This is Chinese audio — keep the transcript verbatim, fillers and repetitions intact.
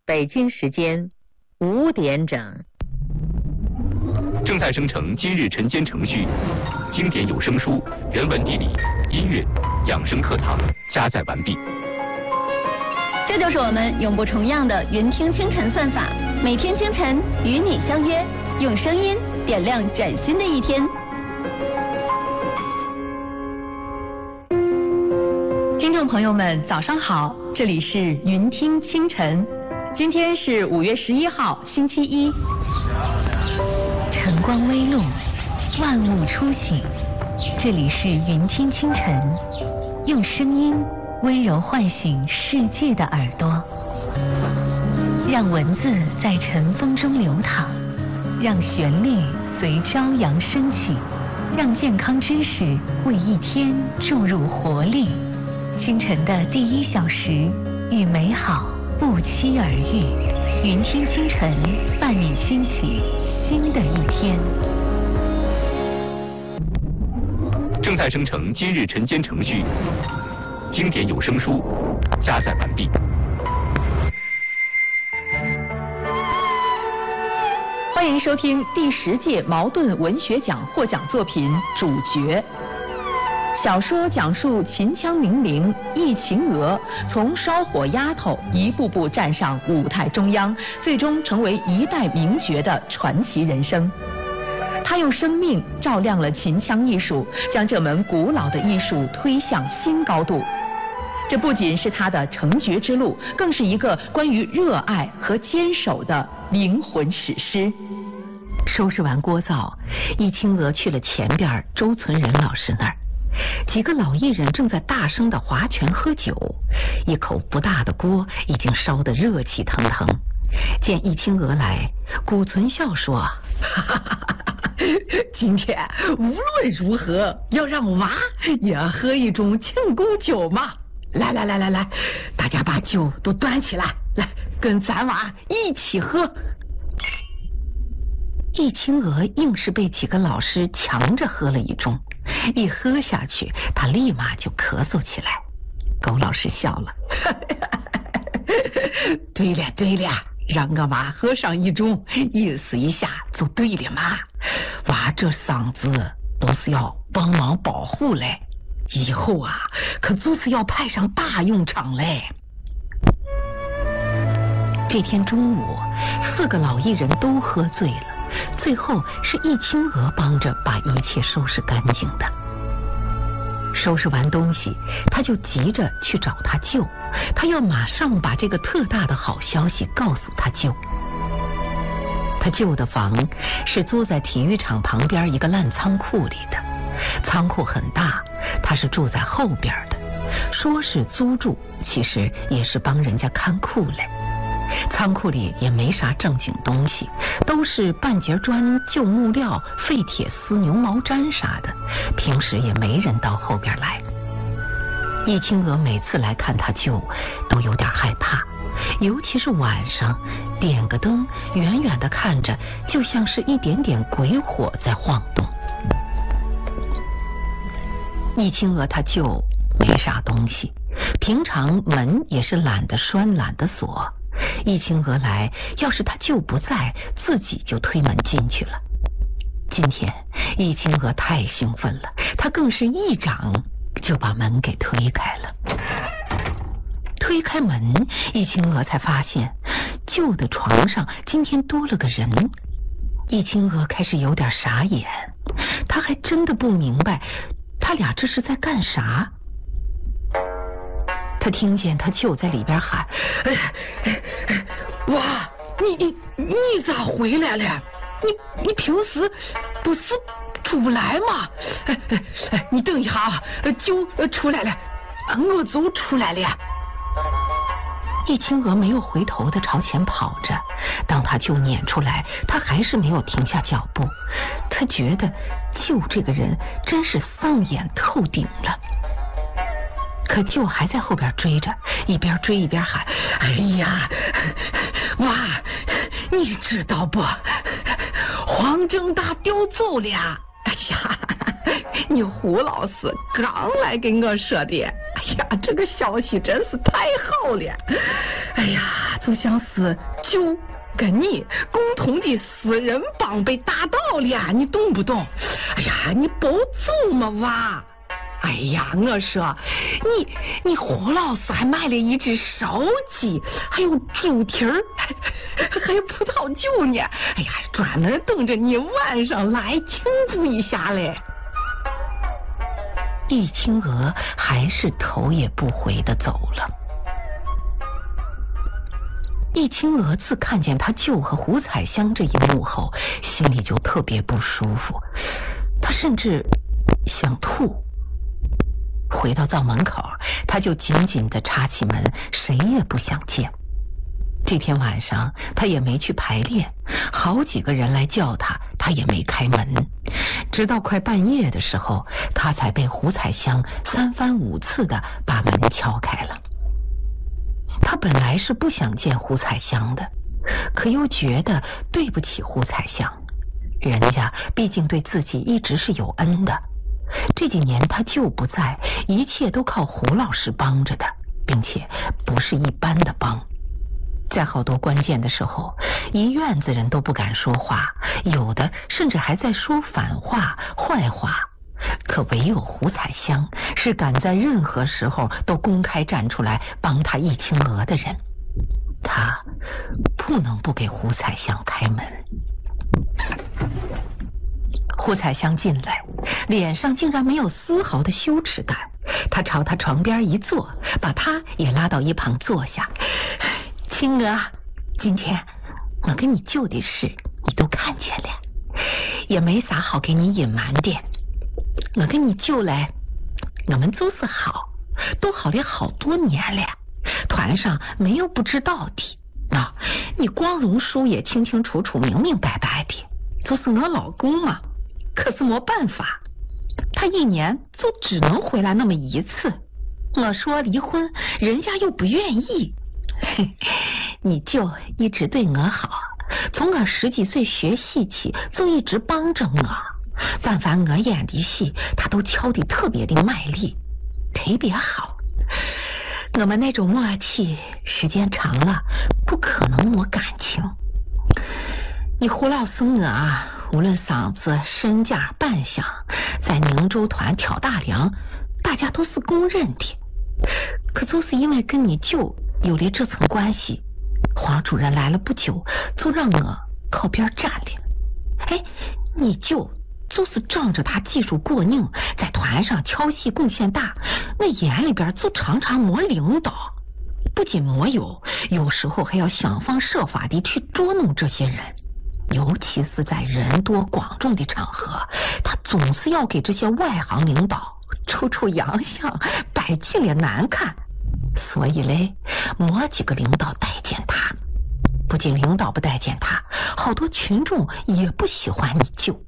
北京时间五点整。 正在生成今日晨间程序，经典有声书、人文地理、音乐、养生课堂加载完毕。 这就是我们永不重样的云听清晨算法，每天清晨与你相约，用声音点亮崭新的一天。 听众朋友们，早上好，这里是云听清晨，今天是五月十一号，星期一。 晨光微露，万物初醒，这里是云听清晨，用声音温柔唤醒世界的耳朵，让文字在晨风中流淌，让旋律随朝阳升起，让健康知识为一天注入活力。清晨的第一小时，与美好不期而遇。云听清晨，伴你兴起新的一天。 正在生成今日晨间程序，经典有声书加载完毕。 欢迎收听第十届茅盾文学奖获奖作品《主角》。小说讲述秦腔名伶易秦娥从烧火丫头一步步站上舞台中央，最终成为一代名角的传奇人生。她用生命照亮了秦腔艺术，将这门古老的艺术推向新高度。这不仅是她的成角之路，更是一个关于热爱和坚守的灵魂史诗。 收拾完锅灶，易秦娥去了前边周存仁老师那儿。几个老艺人正在大声的划拳喝酒，一口不大的锅已经烧得热气腾腾。见易秦娥来，古存笑说： 哈哈哈哈，今天无论如何要让娃也喝一种庆功酒嘛！来来来来来，大家把酒都端起来，来跟咱娃一起喝。 易秦娥硬是被几个老师强着喝了一盅，一喝下去，他立马就咳嗽起来。狗老师笑了： 对了对了，让俺娃喝上一盅，意思一下就对了嘛。娃这嗓子都是要帮忙保护嘞，以后啊可就是要派上大用场嘞。 这天中午，四个老艺人都喝醉了，最后是易秦娥帮着把一切收拾干净的。收拾完东西，他就急着去找他舅，他要马上把这个特大的好消息告诉他舅。他舅的房是租在体育场旁边一个烂仓库里的，仓库很大，他是住在后边的，说是租住，其实也是帮人家看库嘞。仓库里也没啥正经东西，都是半截砖、旧木料、废铁丝、牛毛毡啥的，平时也没人到后边来。易秦娥每次来看他舅都有点害怕，尤其是晚上点个灯，远远的看着就像是一点点鬼火在晃动。易秦娥他舅没啥东西，平常门也是懒得拴懒得锁，易秦娥来，要是他舅不在，自己就推门进去了。今天易秦娥太兴奋了，她更是一掌就把门给推开了。推开门，易秦娥才发现舅的床上今天多了个人。易秦娥开始有点傻眼，她还真的不明白他俩这是在干啥。他听见他舅在里边喊： 哇，你你你咋回来了？你你平时不是出不来吗？哎哎哎，你等一下啊，舅出来了，我就出来了。 易秦娥没有回头的朝前跑着，当他舅撵出来，他还是没有停下脚步。他觉得舅这个人真是丧眼透顶了。可舅还在后边追着，一边追一边喊： 哎呀，娃，你知道不？黄正达丢走了！哎呀，你胡老师刚来跟我说的。哎呀，这个消息真是太好了！ 哎呀，就像是就跟你共同的私人帮被打倒了，你懂不懂？哎呀，你保重嘛娃。哎呀，我说你你胡老师还买了一只烧鸡，还有猪蹄儿，还有葡萄酒呢。哎呀，专门等着你晚上来庆祝一下嘞。 易清娥还是头也不回的走了。易清娥自看见他舅和胡彩香这一幕后，心里就特别不舒服，他甚至想吐。回到灶门口，他就紧紧地插起门，谁也不想见。这天晚上他也没去排练，好几个人来叫他，他也没开门。直到快半夜的时候，他才被胡彩香三番五次地把门敲开了。他本来是不想见胡彩香的，可又觉得对不起胡彩香，人家毕竟对自己一直是有恩的。这几年他舅不在，一切都靠胡老师帮着的，并且不是一般的帮。在好多关键的时候，一院子人都不敢说话，有的甚至还在说反话、坏话。可唯有胡彩香是敢在任何时候都公开站出来帮他易清娥的人，他不能不给胡彩香开门。胡彩香进来，脸上竟然没有丝毫的羞耻感，他朝他床边一坐，把他也拉到一旁坐下。清娥，今天我跟你舅的事你都看见了，也没啥好给你隐瞒的。我跟你舅嘞，我们就是好，都好了好多年了，团上没有不知道的啊。你光荣叔也清清楚楚、明明白白的，就是我老公嘛。可是没办法，他一年就只能回来那么一次。我说离婚，人家又不愿意。你舅一直对我好，从我十几岁学戏起就一直帮着我，但凡我演的戏，他都敲得特别的卖力，特别好。我们那种默契，时间长了不可能没感情。你胡老师我啊，无论嗓子、身价、扮相，在宁州团挑大梁，大家都是公认的。可就是因为跟你舅有了这层关系，黄主任来了不久，就让我靠边站了。哎，你舅就是仗着他技术过硬，在团上敲戏贡献大，那眼里边就常常没领导。不仅没有，有时候还要想方设法的去捉弄这些人。尤其是在人多广众的场合，他总是要给这些外行领导臭臭洋相，摆尽了难看。所以嘞，没几个领导待见他。不仅领导不待见他，好多群众也不喜欢你舅。